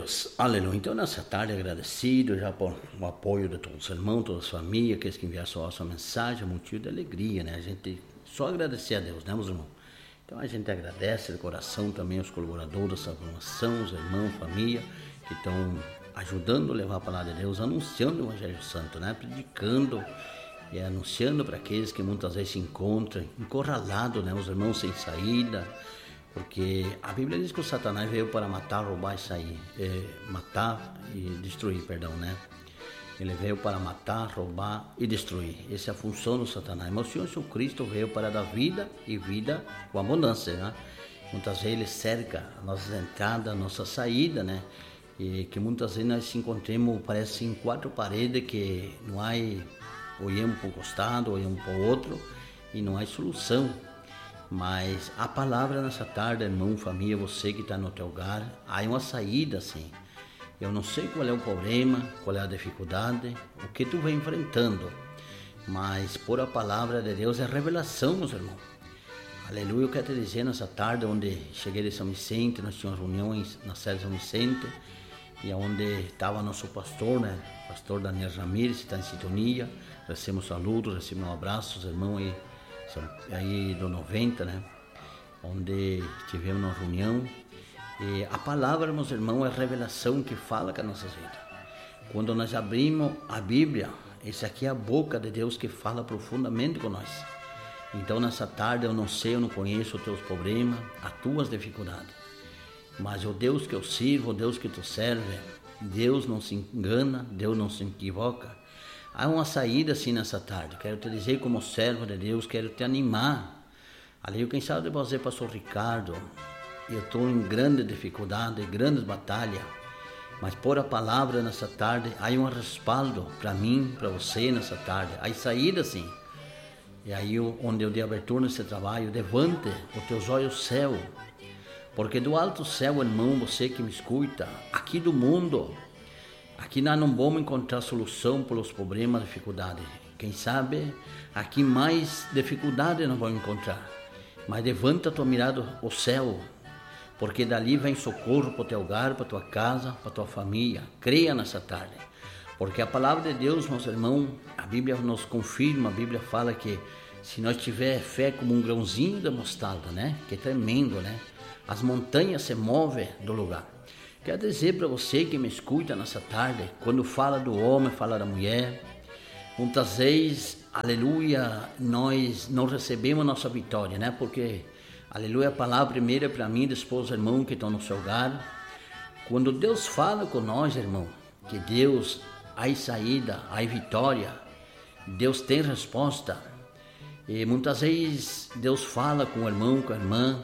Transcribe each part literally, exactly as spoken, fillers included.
Deus, aleluia. Então, nessa tarde, agradecido já por o apoio de todos os irmãos, todas as famílias, aqueles que enviaram sua, sua mensagem, motivo de alegria, né? A gente só agradecer a Deus, né, meus irmãos? Então, a gente agradece de coração também aos colaboradores dessa programação, os irmãos, família, que estão ajudando a levar a palavra de Deus, anunciando o Evangelho Santo, né? Predicando e anunciando para aqueles que muitas vezes se encontram encurralados, né? Os irmãos sem saída. Porque a Bíblia diz que o Satanás veio para matar, roubar e sair, é, matar e destruir, perdão, né? Ele veio para matar, roubar e destruir. Essa é a função do Satanás. Mas o Senhor Jesus Cristo veio para dar vida e vida com abundância, né? Muitas vezes ele cerca as nossas entradas, a nossa saída, né? E que muitas vezes nós se encontramos, parece, em quatro paredes que não há, olhamos para o costado, olhamos para o outro e não há solução. Mas a palavra nessa tarde, irmão, família, você que está no teu lugar, há uma saída, sim. Eu não sei qual é o problema, qual é a dificuldade, o que tu vem enfrentando, mas por a palavra de Deus é revelação, meus irmãos. Aleluia, eu quero te dizer nessa tarde, onde cheguei de São Vicente, nós tínhamos reuniões na sede de São Vicente, e onde estava nosso pastor, né, pastor Daniel Ramírez, está em sintonia, recebemos saludos, recebemos um abraço, os irmãos aí, aí do noventa, né, onde tivemos uma reunião, e a palavra, meus irmãos, é a revelação que fala com as nossas vidas. Quando nós abrimos a Bíblia, essa aqui é a boca de Deus que fala profundamente com nós. Então, nessa tarde, eu não sei, eu não conheço os teus problemas, as tuas dificuldades, mas o Deus que eu sirvo, o Deus que tu serve, Deus não se engana, Deus não se equivoca. Há uma saída assim nessa tarde. Quero te dizer, como servo de Deus, quero te animar. Ali, quem sabe você, pastor Ricardo, eu estou em grande dificuldade, grandes batalhas, mas por a palavra nessa tarde, há um respaldo para mim, para você nessa tarde. Há saída sim. E aí, onde eu dei abertura nesse trabalho, levante os teus olhos ao céu, porque do alto céu, irmão, você que me escuta, aqui do mundo, aqui nós não vamos encontrar solução para os problemas, dificuldades. Quem sabe, aqui mais dificuldade nós vamos encontrar. Mas levanta a tua mirada ao céu, porque dali vem socorro para o teu lugar, para a tua casa, para a tua família. Creia nessa tarde. Porque a palavra de Deus, meus irmãos, a Bíblia nos confirma, a Bíblia fala que se nós tiver fé como um grãozinho de mostarda, né? Que é tremendo, né? As montanhas se movem do lugar. Quero dizer para você que me escuta nessa tarde, quando fala do homem, fala da mulher, muitas vezes, aleluia, nós não recebemos nossa vitória, né? Porque, aleluia, a palavra primeira é para mim, depois os irmãos que estão no seu lugar. Quando Deus fala com nós, irmão, que Deus, há saída, há vitória, Deus tem resposta. E muitas vezes Deus fala com o irmão, com a irmã,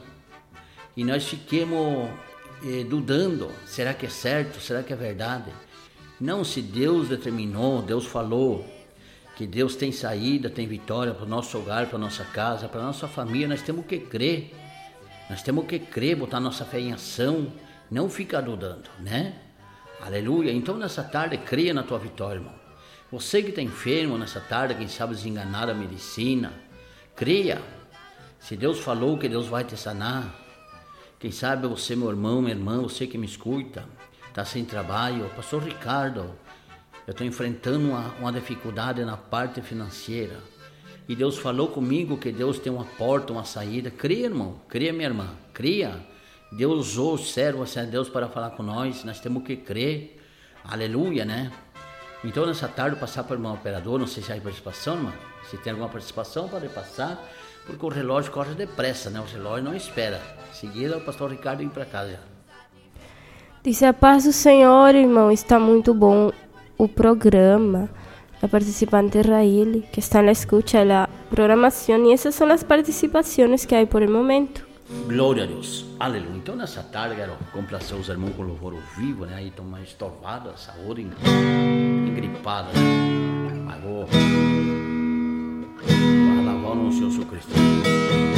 e nós fiquemos eh, dudando, será que é certo, será que é verdade? Não, se Deus determinou, Deus falou que Deus tem saída, tem vitória para o nosso hogar, para a nossa casa, para a nossa família, nós temos que crer, nós temos que crer, botar nossa fé em ação, não ficar dudando, né? Aleluia, então nessa tarde, creia na tua vitória, irmão. Você que está enfermo nessa tarde, quem sabe desenganar a medicina, creia, se Deus falou que Deus vai te sanar. Quem sabe você, meu irmão, minha irmã, você que me escuta, está sem trabalho, pastor Ricardo, eu estou enfrentando uma, uma dificuldade na parte financeira, e Deus falou comigo que Deus tem uma porta, uma saída. Creia, irmão, creia, minha irmã, creia. Deus usou o servo, de Deus, para falar com nós, nós temos que crer, aleluia, né? Então, nessa tarde, passar para o irmão operador, não sei se há participação, irmão, se tem alguma participação, pode passar, porque o relógio corre depressa, né? O relógio não espera. Em seguida, o pastor Ricardo vem para casa já. Dice a paz do Senhor, irmão, está muito bom o programa. La participante Raíl, que está na escucha da programação, e essas são as participações que há por el momento. Glória a Deus, aleluia. Então nessa tarde quero complacer os irmãos com louvor ao vivo, né? Aí estão mais estorvados, a saúde engripada, né? Mas vou, vou lavar no Senhor Jesus Cristo.